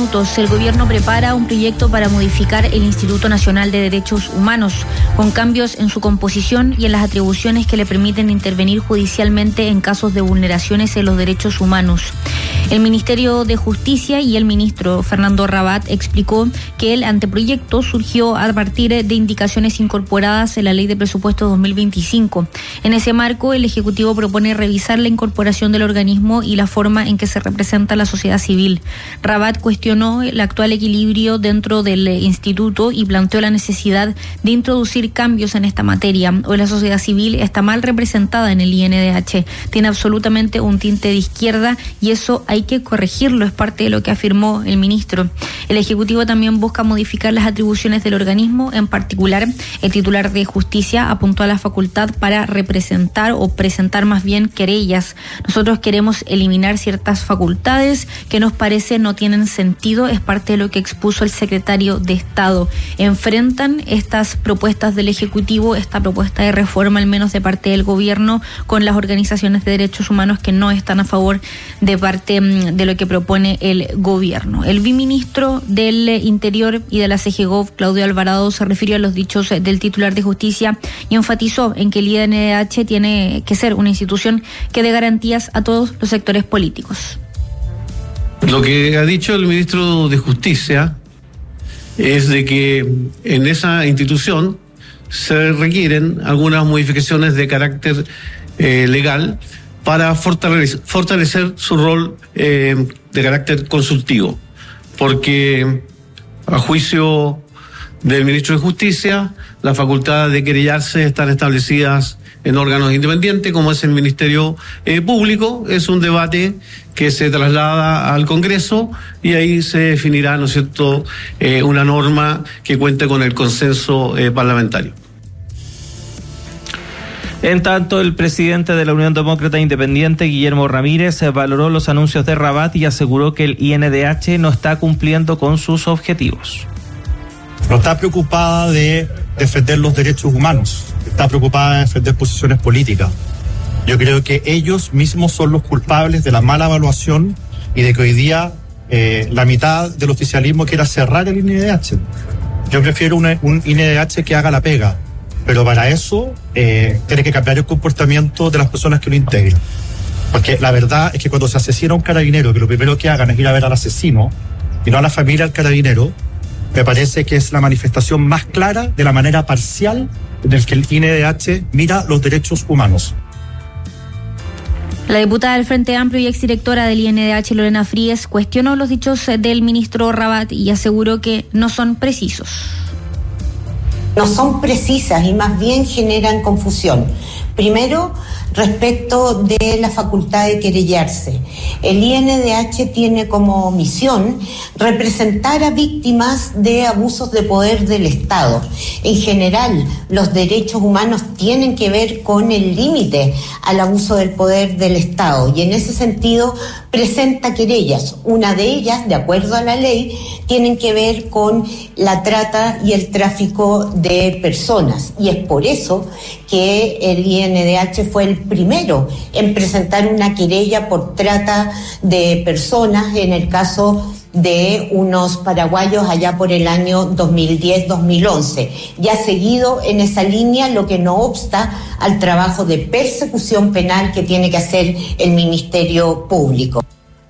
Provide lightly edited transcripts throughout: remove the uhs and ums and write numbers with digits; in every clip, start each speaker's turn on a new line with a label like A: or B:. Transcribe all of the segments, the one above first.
A: minutos. El gobierno prepara un proyecto para modificar el Instituto Nacional de Derechos Humanos, con cambios en su composición y en las atribuciones que le permiten intervenir judicialmente en casos de vulneraciones en los derechos humanos. El Ministerio de Justicia y el ministro Fernando Rabat explicó que el anteproyecto surgió a partir de indicaciones incorporadas en la Ley de Presupuesto 2025. En ese marco, el Ejecutivo propone revisar la incorporación del organismo y la forma en que se representa la sociedad civil. Rabat cuestionó el actual equilibrio dentro del instituto y planteó la necesidad de introducir cambios en esta materia. Hoy la sociedad civil está mal representada en el INDH, tiene absolutamente un tinte de izquierda y eso hay que corregirlo, es parte de lo que afirmó el ministro. El Ejecutivo también busca modificar las atribuciones del organismo, en particular el titular de Justicia apuntó a la facultad para representar o presentar más bien querellas. Nosotros queremos eliminar ciertas facultades que nos parece no tienen sentido, es parte de lo que expuso el secretario de Estado. Enfrentan estas propuestas del Ejecutivo, esta propuesta de reforma al menos de parte del gobierno, con las organizaciones de derechos humanos que no están a favor de parte de lo que propone el gobierno. El viceministro del Interior y de la CGGOV, Claudio Alvarado, se refirió a los dichos del titular de Justicia y enfatizó en que el INDH tiene que ser una institución que dé garantías a todos los sectores políticos.
B: Lo que ha dicho el ministro de Justicia es de que en esa institución se requieren algunas modificaciones de carácter legal para fortalecer su rol de carácter consultivo, porque a juicio del ministro de Justicia, las facultades de querellarse están establecidas en órganos independientes, como es el Ministerio Público. Es un debate que se traslada al Congreso y ahí se definirá, ¿no es cierto?, una norma que cuente con el consenso parlamentario.
C: En tanto, el presidente de la Unión Demócrata Independiente, Guillermo Ramírez, valoró los anuncios de Rabat y aseguró que el INDH no está cumpliendo con sus objetivos.
D: No está preocupada de defender los derechos humanos, está preocupada de defender posiciones políticas. Yo creo que ellos mismos son los culpables de la mala evaluación y de que hoy día la mitad del oficialismo quiera cerrar el INDH. Yo prefiero un INDH que haga la pega, pero para eso tiene que cambiar el comportamiento de las personas que lo integran. Porque la verdad es que cuando se asesina a un carabinero, que lo primero que hagan es ir a ver al asesino y no a la familia del carabinero, me parece que es la manifestación más clara de la manera parcial en el que el INDH mira los derechos humanos.
A: La diputada del Frente Amplio y exdirectora del INDH, Lorena Fríes, cuestionó los dichos del ministro Rabat y aseguró que no son precisos.
E: No son precisas y más bien generan confusión. Primero, respecto de la facultad de querellarse. El INDH tiene como misión representar a víctimas de abusos de poder del Estado. En general, los derechos humanos tienen que ver con el límite al abuso del poder del Estado y en ese sentido presenta querellas. Una de ellas, de acuerdo a la ley, tienen que ver con la trata y el tráfico de personas y es por eso que el INDH fue el primero en presentar una querella por trata de personas en el caso de unos paraguayos allá por el año 2010-2011. Ya ha seguido en esa línea, lo que no obsta al trabajo de persecución penal que tiene que hacer el Ministerio Público.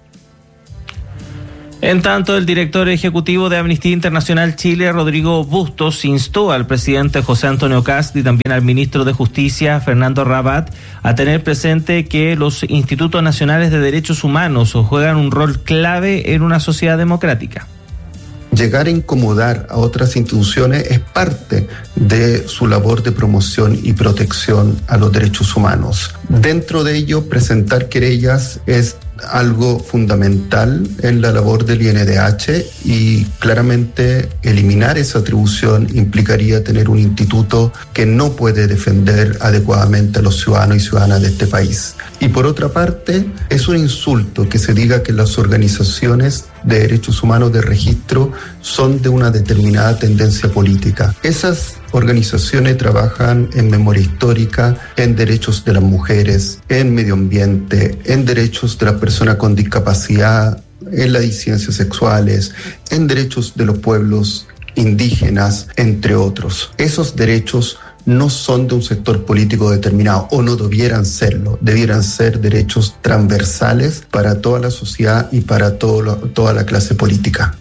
C: En tanto, el director ejecutivo de Amnistía Internacional Chile, Rodrigo Bustos, instó al presidente José Antonio Kast y también al ministro de Justicia, Fernando Rabat, a tener presente que los institutos nacionales de derechos humanos juegan un rol clave en una sociedad democrática.
F: Llegar a incomodar a otras instituciones es parte de su labor de promoción y protección a los derechos humanos. Dentro de ello, presentar querellas es algo fundamental en la labor del INDH y claramente eliminar esa atribución implicaría tener un instituto que no puede defender adecuadamente a los ciudadanos y ciudadanas de este país. Y por otra parte, es un insulto que se diga que las organizaciones de derechos humanos de registro son de una determinada tendencia política. Esas organizaciones trabajan en memoria histórica, en derechos de las mujeres, en medio ambiente, en derechos de las personas con discapacidad, en las disidencias sexuales, en derechos de los pueblos indígenas, entre otros. Esos derechos no son de un sector político determinado, o no debieran serlo. Debieran ser derechos transversales para toda la sociedad y para toda la clase política.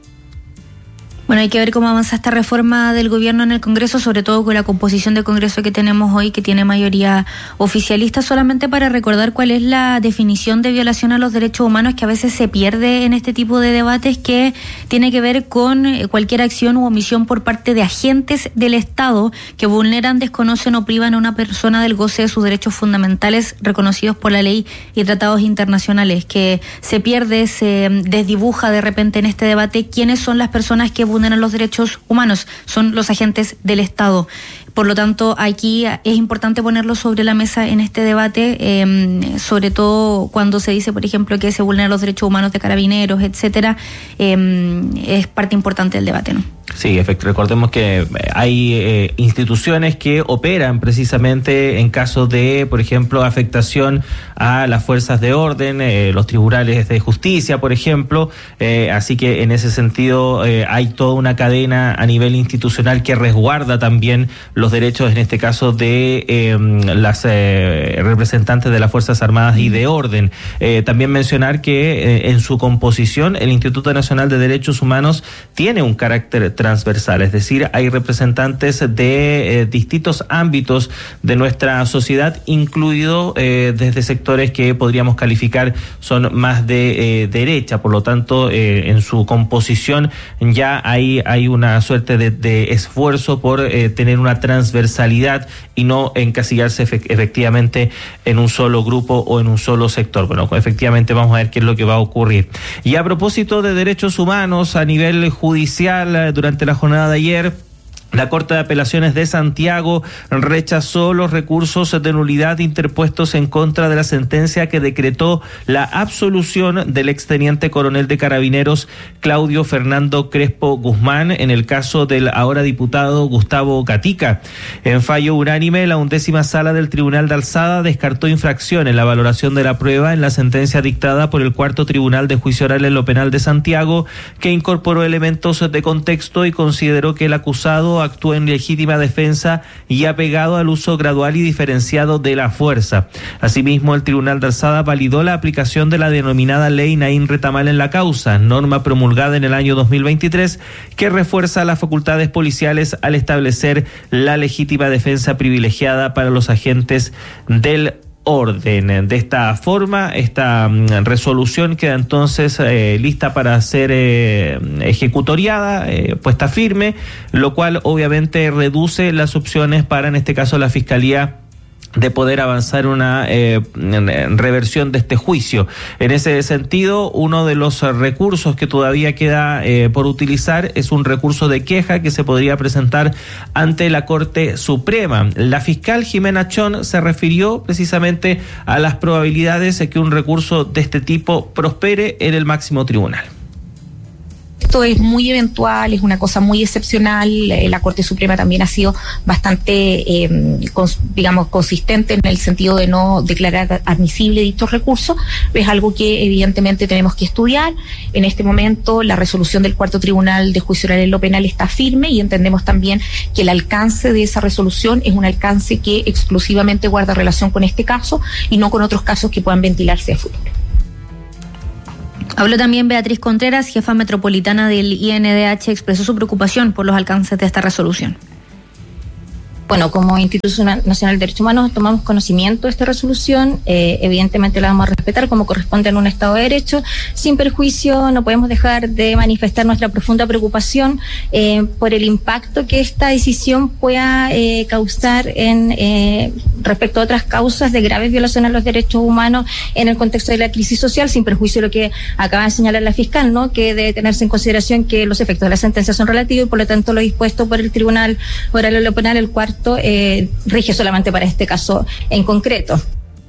A: Bueno, hay que ver cómo avanza esta reforma del gobierno en el Congreso, sobre todo con la composición del Congreso que tenemos hoy, que tiene mayoría oficialista. Solamente para recordar cuál es la definición de violación a los derechos humanos que a veces se pierde en este tipo de debates, que tiene que ver con cualquier acción u omisión por parte de agentes del Estado que vulneran, desconocen o privan a una persona del goce de sus derechos fundamentales reconocidos por la ley y tratados internacionales. Que se pierde, se desdibuja de repente en este debate quiénes son las personas que vulneran los derechos humanos, son los agentes del Estado. Por lo tanto, aquí es importante ponerlo sobre la mesa en este debate, sobre todo cuando se dice, por ejemplo, que se vulneran los derechos humanos de carabineros, etcétera. Es parte importante del debate, ¿no?
C: Sí, recordemos que hay instituciones que operan precisamente en caso de, por ejemplo, afectación a las fuerzas de orden, los tribunales de justicia, por ejemplo, así que en ese sentido hay toda una cadena a nivel institucional que resguarda también los derechos, en este caso, de las representantes de las Fuerzas Armadas y de Orden. También mencionar que en su composición el Instituto Nacional de Derechos Humanos tiene un carácter transversal, es decir, hay representantes de distintos ámbitos de nuestra sociedad, incluido desde sectores que podríamos calificar son más de derecha. Por lo tanto, en su composición ya hay una suerte de esfuerzo por tener una transversalidad y no encasillarse efectivamente en un solo grupo o en un solo sector. Bueno, efectivamente vamos a ver qué es lo que va a ocurrir. Y a propósito de derechos humanos a nivel judicial, durante la jornada de ayer, la Corte de Apelaciones de Santiago rechazó los recursos de nulidad interpuestos en contra de la sentencia que decretó la absolución del exteniente coronel de Carabineros Claudio Fernando Crespo Guzmán en el caso del ahora diputado Gustavo Gatica. En fallo unánime, la 11ª Sala del Tribunal de Alzada descartó infracción en la valoración de la prueba en la sentencia dictada por el 4º Tribunal de Juicio Oral en lo Penal de Santiago, que incorporó elementos de contexto y consideró que el acusado actuó en legítima defensa y apegado al uso gradual y diferenciado de la fuerza. Asimismo, el Tribunal de Alzada validó la aplicación de la denominada Ley Naín Retamal en la causa, norma promulgada en el año 2023, que refuerza las facultades policiales al establecer la legítima defensa privilegiada para los agentes del orden. De esta forma, esta resolución queda entonces lista para ser ejecutoriada, puesta firme, lo cual obviamente reduce las opciones para, en este caso, la Fiscalía de poder avanzar una reversión de este juicio. En ese sentido, uno de los recursos que todavía queda por utilizar es un recurso de queja que se podría presentar ante la Corte Suprema. La fiscal Jimena Chon se refirió precisamente a las probabilidades de que un recurso de este tipo prospere en el máximo tribunal.
G: Esto es muy eventual, es una cosa muy excepcional. La Corte Suprema también ha sido bastante, consistente en el sentido de no declarar admisible dichos recursos. Es algo que evidentemente tenemos que estudiar. En este momento la resolución del 4º Tribunal de Juicio Oral en lo Penal está firme y entendemos también que el alcance de esa resolución es un alcance que exclusivamente guarda relación con este caso y no con otros casos que puedan ventilarse a futuro.
A: Habló también Beatriz Contreras, jefa metropolitana del INDH, expresó su preocupación por los alcances de esta resolución.
G: Bueno, como Instituto Nacional de Derechos Humanos tomamos conocimiento de esta resolución, evidentemente la vamos a respetar como corresponde en un Estado de Derecho. Sin perjuicio, no podemos dejar de manifestar nuestra profunda preocupación por el impacto que esta decisión pueda causar respecto a otras causas de graves violaciones a los derechos humanos en el contexto de la crisis social, sin perjuicio de lo que acaba de señalar la fiscal, ¿no? Que debe tenerse en consideración que los efectos de la sentencia son relativos y por lo tanto lo dispuesto por el Tribunal Oral en lo Penal, el 4º, rige solamente para este caso en concreto.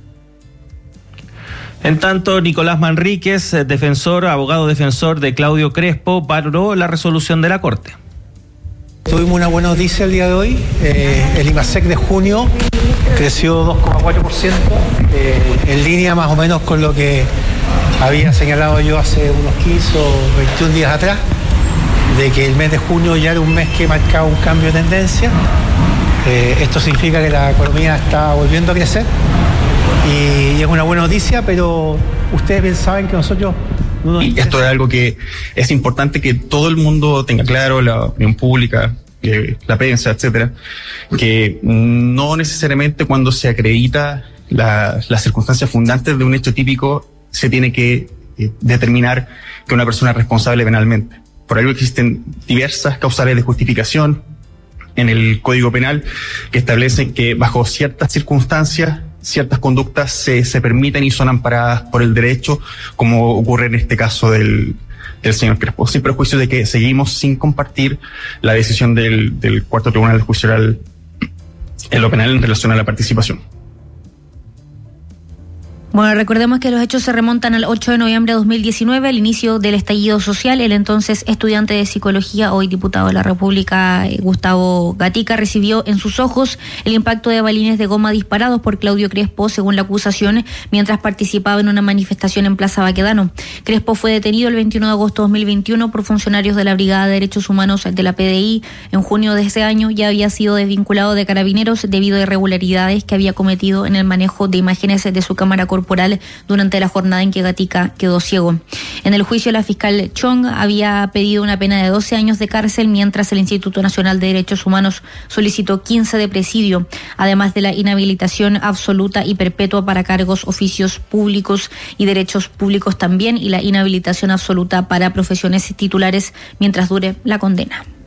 C: En tanto, Nicolás Manríquez, abogado defensor de Claudio Crespo, valoró la resolución de la Corte.
H: Tuvimos una buena noticia el día de hoy. El IMASEC de junio creció 2,4%, en línea más o menos con lo que había señalado yo hace unos 15 o 21 días atrás, de que el mes de junio ya era un mes que marcaba un cambio de tendencia. Esto significa que la economía está volviendo a crecer y es una buena noticia, pero ustedes bien saben que nosotros...
I: Y esto es algo que es importante que todo el mundo tenga claro, la opinión pública, la prensa, etcétera, que no necesariamente cuando se acredita las circunstancias fundantes de un hecho típico se tiene que determinar que una persona es responsable penalmente. Por algo existen diversas causales de justificación en el Código Penal que establecen que bajo ciertas circunstancias ciertas conductas se permiten y son amparadas por el derecho, como ocurre en este caso del señor Crespo, sin perjuicio de que seguimos sin compartir la decisión del Cuarto Tribunal de Juicio Oral en lo penal en relación a la participación.
A: Bueno, recordemos que los hechos se remontan al 8 de noviembre de 2019, el inicio del estallido social. El entonces estudiante de psicología, hoy diputado de la República, Gustavo Gatica, recibió en sus ojos el impacto de balines de goma disparados por Claudio Crespo, según la acusación, mientras participaba en una manifestación en Plaza Baquedano. Crespo fue detenido el 21 de agosto de 2021 por funcionarios de la Brigada de Derechos Humanos de la PDI. En junio de ese año ya había sido desvinculado de Carabineros debido a irregularidades que había cometido en el manejo de imágenes de su cámara corporal durante la jornada en que Gatica quedó ciego. En el juicio, la fiscal Chong había pedido una pena de 12 años de cárcel, mientras el Instituto Nacional de Derechos Humanos solicitó 15 de presidio, además de la inhabilitación absoluta y perpetua para cargos, oficios públicos y derechos públicos también, y la inhabilitación absoluta para profesiones titulares mientras dure la condena.